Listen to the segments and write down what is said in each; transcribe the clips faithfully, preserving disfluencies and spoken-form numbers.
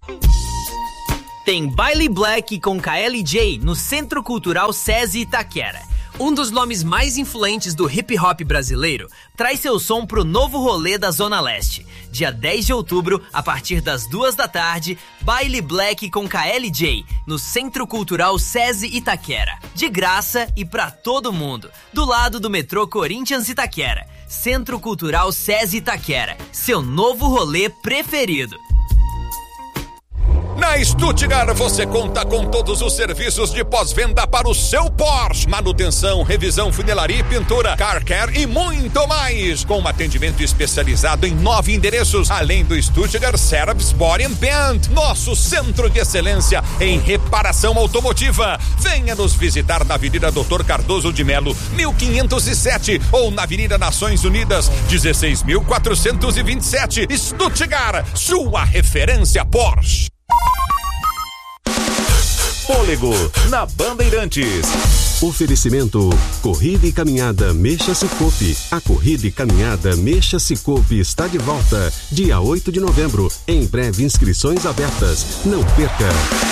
Tem Baile Black com K L J no Centro Cultural SESI Itaquera. Um dos nomes mais influentes do hip hop brasileiro traz seu som pro novo rolê da Zona Leste. Dia dez de outubro, a partir das duas da tarde, Baile Black com K L J no Centro Cultural SESI Itaquera. De graça e pra todo mundo. Do lado do metrô Corinthians Itaquera. Centro Cultural SESI Itaquera. Seu novo rolê preferido. Na Stuttgart você conta com todos os serviços de pós-venda para o seu Porsche. Manutenção, revisão, funilaria e pintura, car care e muito mais. Com um atendimento especializado em nove endereços, além do Stuttgart Service Body and Paint, nosso centro de excelência em reparação automotiva. Venha nos visitar na Avenida doutor Cardoso de Melo, mil quinhentos e sete, ou na Avenida Nações Unidas, dezesseis mil quatrocentos e vinte e sete. Stuttgart, sua referência Porsche. Fôlego, na Bandeirantes. Oferecimento Corrida e Caminhada Mexa Cicobi. A Corrida e Caminhada Mexa Cicobi está de volta. Dia oito de novembro. Em breve, inscrições abertas. Não perca.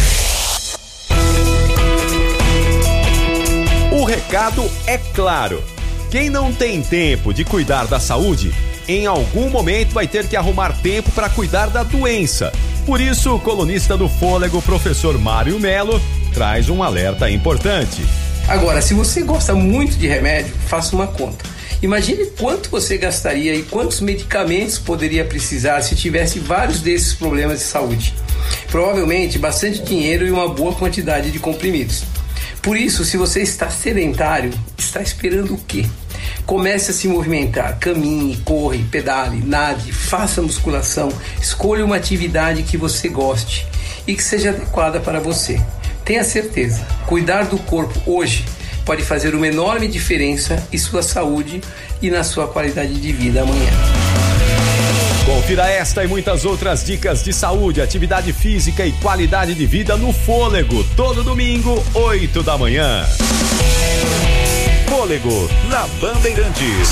O recado é claro. Quem não tem tempo de cuidar da saúde, em algum momento vai ter que arrumar tempo para cuidar da doença. Por isso, o colunista do Fôlego, professor Mário Melo, traz um alerta importante. Agora, se você gosta muito de remédio, faça uma conta. Imagine quanto você gastaria e quantos medicamentos poderia precisar se tivesse vários desses problemas de saúde. Provavelmente, bastante dinheiro e uma boa quantidade de comprimidos. Por isso, se você está sedentário, está esperando o quê? Comece a se movimentar, caminhe, corre, pedale, nade, faça musculação, escolha uma atividade que você goste e que seja adequada para você. Tenha certeza, cuidar do corpo hoje pode fazer uma enorme diferença em sua saúde e na sua qualidade de vida amanhã. Confira esta e muitas outras dicas de saúde, atividade física e qualidade de vida no Fôlego, todo domingo, oito da manhã. Fôlego, na Bandeirantes.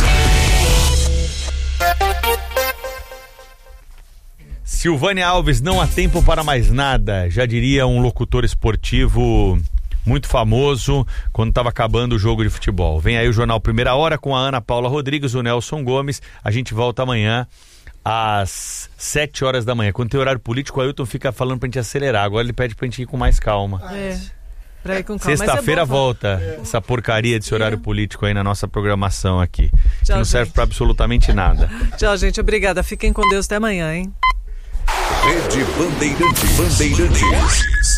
Silvânia Alves, não há tempo para mais nada, já diria um locutor esportivo muito famoso quando estava acabando o jogo de futebol. Vem aí o Jornal Primeira Hora com a Ana Paula Rodrigues, o Nelson Gomes. A gente volta amanhã às sete horas da manhã. Quando tem horário político, o Ailton fica falando pra gente acelerar. Agora ele pede pra gente ir com mais calma. É. Pra ir com calma. Sexta-feira é bom, volta é. essa porcaria desse horário é. político aí na nossa programação aqui. Tchau, que não serve gente. pra absolutamente nada. Tchau, gente. Obrigada. Fiquem com Deus. Até amanhã, hein? Rede Bandeirantes. Bandeirantes.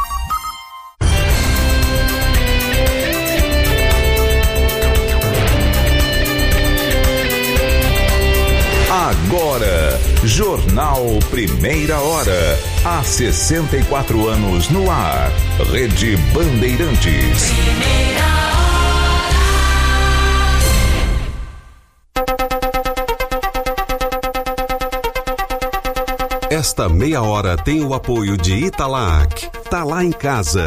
Agora, Jornal Primeira Hora. Há sessenta e quatro anos no ar. Rede Bandeirantes. Esta meia hora tem o apoio de Italac. Tá lá em casa.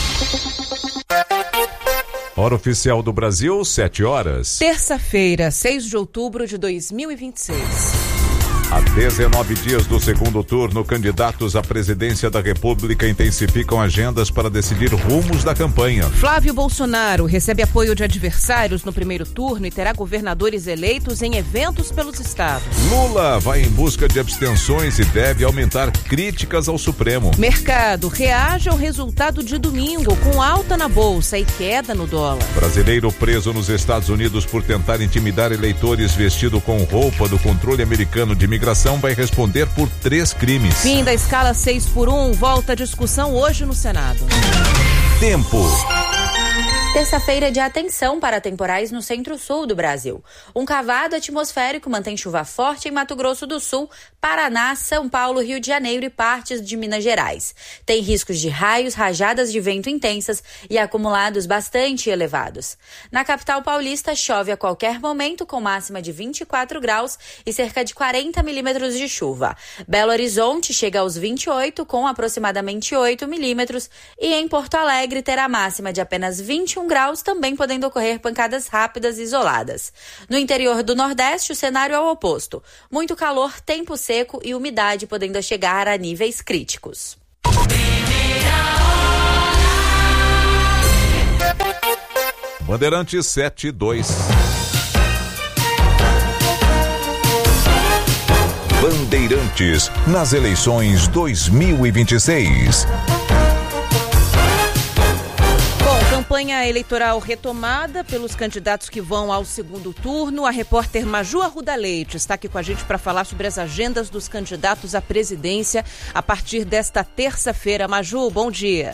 Hora oficial do Brasil, sete horas. Terça-feira, seis de outubro de dois mil e vinte e seis. Há dezenove dias do segundo turno, candidatos à presidência da República intensificam agendas para decidir rumos da campanha. Flávio Bolsonaro recebe apoio de adversários no primeiro turno e terá governadores eleitos em eventos pelos estados. Lula vai em busca de abstenções e deve aumentar críticas ao Supremo. Mercado reage ao resultado de domingo, com alta na bolsa e queda no dólar. Brasileiro preso nos Estados Unidos por tentar intimidar eleitores vestido com roupa do controle americano de imigração vai responder por três crimes. Fim da escala seis por um, volta a discussão hoje no Senado. Tempo. Terça-feira de atenção para temporais no centro-sul do Brasil. Um cavado atmosférico mantém chuva forte em Mato Grosso do Sul, Paraná, São Paulo, Rio de Janeiro e partes de Minas Gerais. Tem riscos de raios, rajadas de vento intensas e acumulados bastante elevados. Na capital paulista, chove a qualquer momento com máxima de vinte e quatro graus e cerca de quarenta milímetros de chuva. Belo Horizonte chega aos vinte e oito com aproximadamente oito milímetros e em Porto Alegre terá máxima de apenas vinte e um um graus, também podendo ocorrer pancadas rápidas e isoladas. No interior do Nordeste, o cenário é o oposto. Muito calor, tempo seco e umidade podendo chegar a níveis críticos. Bandeirantes sete e dois. Bandeirantes nas eleições dois mil e vinte e seis. Bom, campanha eleitoral retomada pelos candidatos que vão ao segundo turno. A repórter Maju Arruda Leite está aqui com a gente para falar sobre as agendas dos candidatos à presidência a partir desta terça-feira. Maju, bom dia.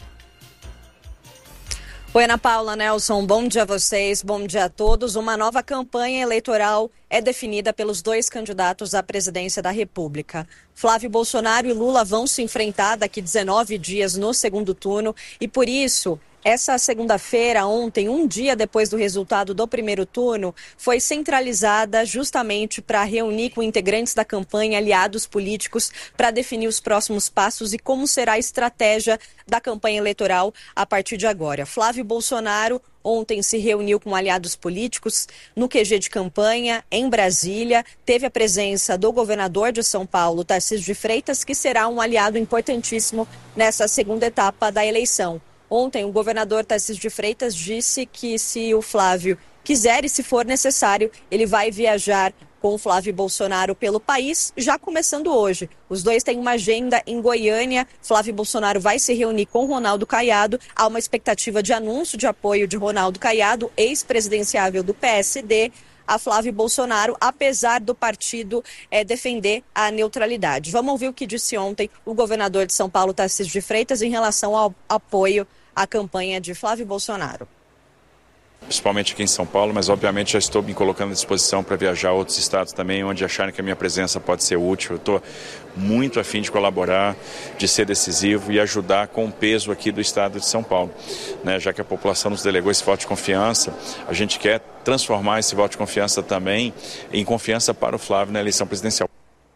Oi, Ana Paula, Nelson, bom dia a vocês, bom dia a todos. Uma nova campanha eleitoral é definida pelos dois candidatos à presidência da República. Flávio Bolsonaro e Lula vão se enfrentar daqui dezenove dias no segundo turno e, por isso, essa segunda-feira, ontem, um dia depois do resultado do primeiro turno, foi centralizada justamente para reunir com integrantes da campanha, aliados políticos, para definir os próximos passos e como será a estratégia da campanha eleitoral a partir de agora. Flávio Bolsonaro ontem se reuniu com aliados políticos no Q G de campanha, em Brasília. Teve a presença do governador de São Paulo, Tarcísio de Freitas, que será um aliado importantíssimo nessa segunda etapa da eleição. Ontem, o governador Tarcísio de Freitas disse que se o Flávio quiser e se for necessário, ele vai viajar com o Flávio Bolsonaro pelo país, já começando hoje. Os dois têm uma agenda em Goiânia. Flávio Bolsonaro vai se reunir com Ronaldo Caiado. Há uma expectativa de anúncio de apoio de Ronaldo Caiado, ex-presidenciável do P S D, a Flávio Bolsonaro, apesar do partido é, defender a neutralidade. Vamos ouvir o que disse ontem o governador de São Paulo, Tarcísio de Freitas, em relação ao apoio à campanha de Flávio Bolsonaro. Principalmente aqui em São Paulo, mas obviamente já estou me colocando à disposição para viajar a outros estados também, onde acharem que a minha presença pode ser útil. Eu estou muito afim de colaborar, de ser decisivo e ajudar com o peso aqui do estado de São Paulo. Né? Já que a população nos delegou esse voto de confiança, a gente quer transformar esse voto de confiança também em confiança para o Flávio na eleição presidencial.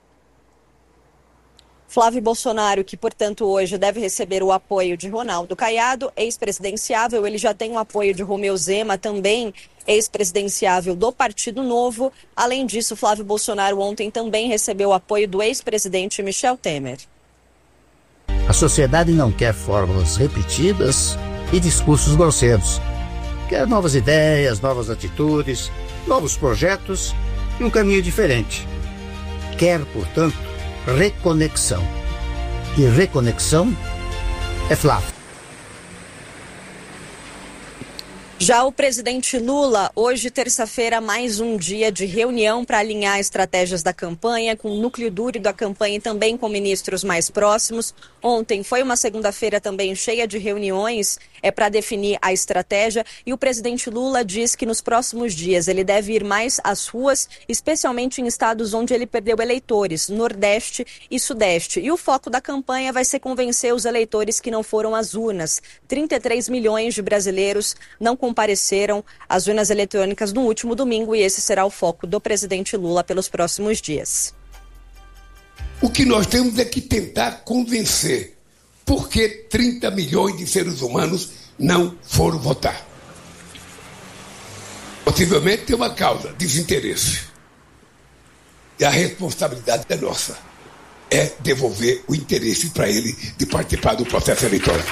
Flávio Bolsonaro, que, portanto, hoje deve receber o apoio de Ronaldo Caiado, ex-presidenciável. Ele já tem o apoio de Romeu Zema, também ex-presidenciável do Partido Novo. Além disso, Flávio Bolsonaro ontem também recebeu o apoio do ex-presidente Michel Temer. A sociedade não quer fórmulas repetidas e discursos grosseiros. Quer novas ideias, novas atitudes, novos projetos e um caminho diferente. Quer, portanto, reconexão. E reconexão é Flávio. Já o presidente Lula, hoje, terça-feira, mais um dia de reunião para alinhar estratégias da campanha, com o núcleo duro da campanha e também com ministros mais próximos. Ontem foi uma segunda-feira também cheia de reuniões é, para definir a estratégia e o presidente Lula diz que nos próximos dias ele deve ir mais às ruas, especialmente em estados onde ele perdeu eleitores, Nordeste e Sudeste. E o foco da campanha vai ser convencer os eleitores que não foram às urnas. trinta e três milhões de brasileiros não compareceram às urnas eletrônicas no último domingo e esse será o foco do presidente Lula pelos próximos dias. O que nós temos é que tentar convencer por que trinta milhões de seres humanos não foram votar. Possivelmente tem uma causa, desinteresse. E a responsabilidade é nossa. É devolver o interesse para ele de participar do processo eleitoral.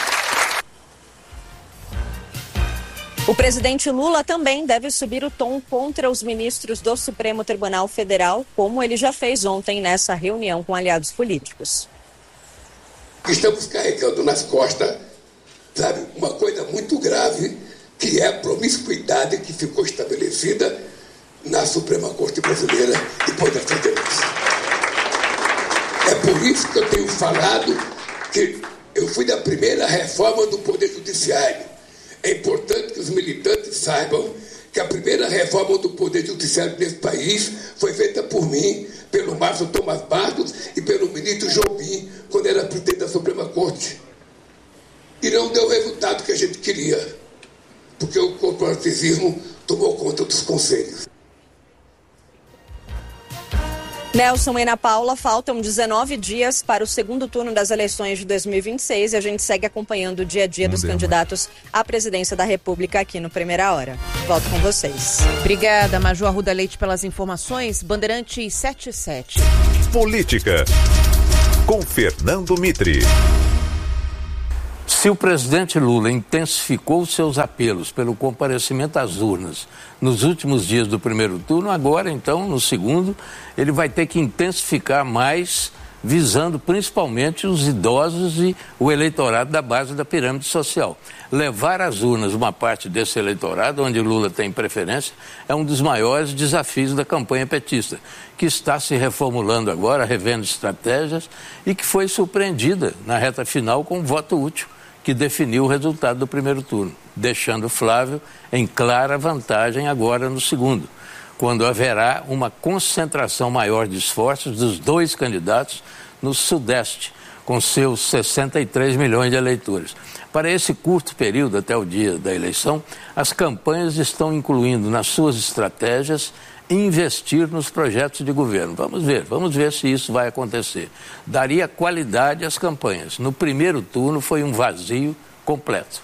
O presidente Lula também deve subir o tom contra os ministros do Supremo Tribunal Federal, como ele já fez ontem nessa reunião com aliados políticos. Estamos carregando nas costas, sabe, uma coisa muito grave, que é a promiscuidade que ficou estabelecida na Suprema Corte Brasileira depois da sentença. É por isso que eu tenho falado que eu fui da primeira reforma do Poder Judiciário. É importante que os militantes saibam que a primeira reforma do Poder Judiciário desse país foi feita por mim, pelo Márcio Tomás Bastos e pelo ministro Jobim, quando era presidente da Suprema Corte. E não deu o resultado que a gente queria, porque o corporativismo tomou conta dos conselhos. Nelson e Ana Paula, faltam dezenove dias para o segundo turno das eleições de dois mil e vinte e seis e a gente segue acompanhando o dia a dia dos candidatos à presidência da República aqui no Primeira Hora. Volto com vocês. Obrigada, Maju Arruda Leite, pelas informações. Bandeirantes setenta e sete. Política, com Fernando Mitre. Se o presidente Lula intensificou seus apelos pelo comparecimento às urnas nos últimos dias do primeiro turno, agora, então, no segundo, ele vai ter que intensificar mais, visando principalmente os idosos e o eleitorado da base da pirâmide social. Levar às urnas uma parte desse eleitorado, onde Lula tem preferência, é um dos maiores desafios da campanha petista, que está se reformulando agora, revendo estratégias e que foi surpreendida na reta final com um voto útil, que definiu o resultado do primeiro turno, deixando Flávio em clara vantagem agora no segundo, quando haverá uma concentração maior de esforços dos dois candidatos no Sudeste, com seus sessenta e três milhões de eleitores. Para esse curto período, até o dia da eleição, as campanhas estão incluindo nas suas estratégias investir nos projetos de governo. Vamos ver, vamos ver se isso vai acontecer. Daria qualidade às campanhas. No primeiro turno foi um vazio completo.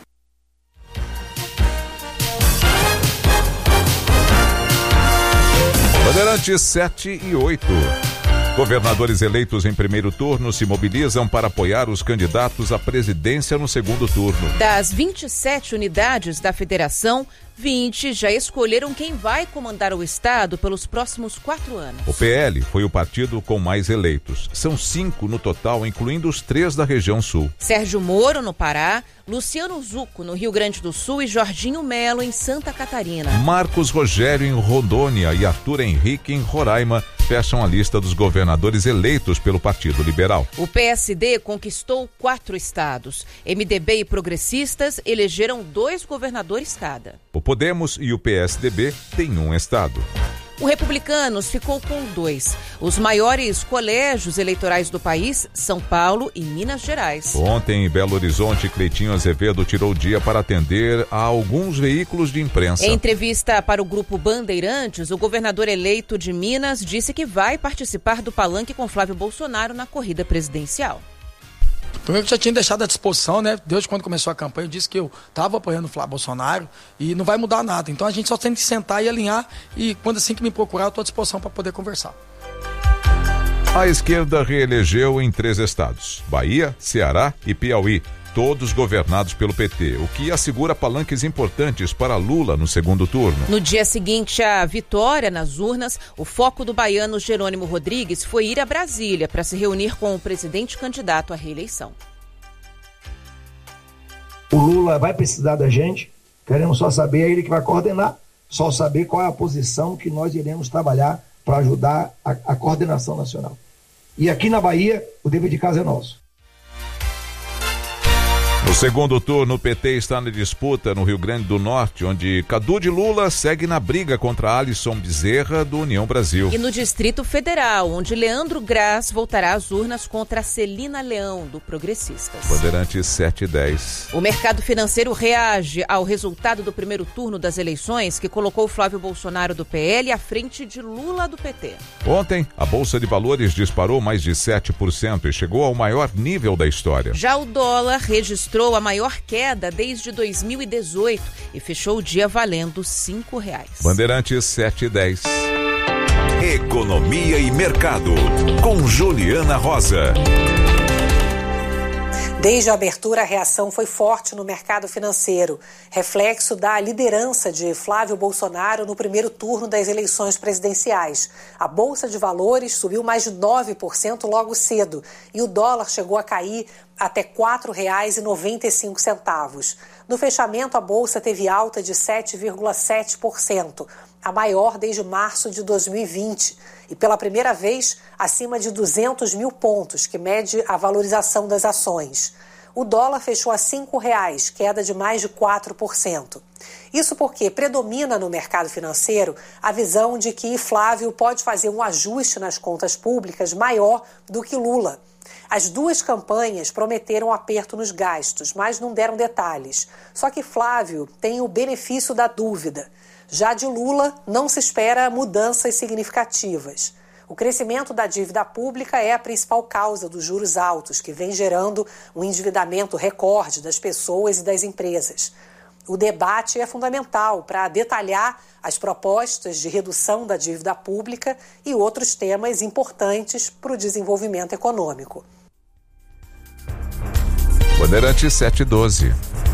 Bandeirantes sete e oito. Governadores eleitos em primeiro turno se mobilizam para apoiar os candidatos à presidência no segundo turno. Das vinte e sete unidades da federação, vinte já escolheram quem vai comandar o estado pelos próximos quatro anos. O P L foi o partido com mais eleitos. São cinco no total, incluindo os três da região sul. Sérgio Moro, no Pará, Luciano Zucco, no Rio Grande do Sul, e Jorginho Melo, em Santa Catarina. Marcos Rogério, em Rondônia, e Arthur Henrique, em Roraima, fecham a lista dos governadores eleitos pelo Partido Liberal. O P S D conquistou quatro estados. M D B e progressistas elegeram dois governadores cada. O Podemos e o P S D B têm um estado. O Republicanos ficou com dois. Os maiores colégios eleitorais do país, São Paulo e Minas Gerais. Ontem, em Belo Horizonte, Cleitinho Azevedo tirou o dia para atender a alguns veículos de imprensa. Em entrevista para o grupo Bandeirantes, o governador eleito de Minas disse que vai participar do palanque com Flávio Bolsonaro na corrida presidencial. Primeiro que eu já tinha deixado à disposição, né? Desde quando começou a campanha, eu disse que eu estava apoiando o Flávio Bolsonaro e não vai mudar nada. Então a gente só tem que sentar e alinhar e quando assim que me procurar, eu estou à disposição para poder conversar. A esquerda reelegeu em três estados, Bahia, Ceará e Piauí, todos governados pelo P T, o que assegura palanques importantes para Lula no segundo turno. No dia seguinte à vitória nas urnas, o foco do baiano Jerônimo Rodrigues foi ir a Brasília para se reunir com o presidente candidato à reeleição. O Lula vai precisar da gente, queremos só saber, é ele que vai coordenar, só saber qual é a posição que nós iremos trabalhar para ajudar a, a coordenação nacional. E aqui na Bahia, o dever de casa é nosso. No segundo turno, o P T está na disputa no Rio Grande do Norte, onde Cadu de Lula segue na briga contra Alisson Bezerra, do União Brasil. E no Distrito Federal, onde Leandro Graz voltará às urnas contra Celina Leão, do Progressistas. Bandeirantes sete e dez. O mercado financeiro reage ao resultado do primeiro turno das eleições, que colocou Flávio Bolsonaro, do P L, à frente de Lula, do P T. Ontem, a Bolsa de Valores disparou mais de sete por cento e chegou ao maior nível da história. Já o dólar registrou a maior queda desde dois mil e dezoito e fechou o dia valendo cinco reais. Bandeirantes sete e dez. Economia e Mercado, com Juliana Rosa. Desde a abertura, a reação foi forte no mercado financeiro, reflexo da liderança de Flávio Bolsonaro no primeiro turno das eleições presidenciais. A Bolsa de Valores subiu mais de nove por cento logo cedo e o dólar chegou a cair até quatro reais e noventa e cinco centavos. No fechamento, a Bolsa teve alta de sete vírgula sete por cento, a maior desde março de dois mil e vinte, e pela primeira vez acima de duzentos mil pontos, que mede a valorização das ações. O dólar fechou a cinco reais, queda de mais de quatro por cento. Isso porque predomina no mercado financeiro a visão de que Flávio pode fazer um ajuste nas contas públicas maior do que Lula. As duas campanhas prometeram aperto nos gastos, mas não deram detalhes. Só que Flávio tem o benefício da dúvida. Já de Lula, não se espera mudanças significativas. O crescimento da dívida pública é a principal causa dos juros altos, que vem gerando um endividamento recorde das pessoas e das empresas. O debate é fundamental para detalhar as propostas de redução da dívida pública e outros temas importantes para o desenvolvimento econômico. Bandeirante sete doze.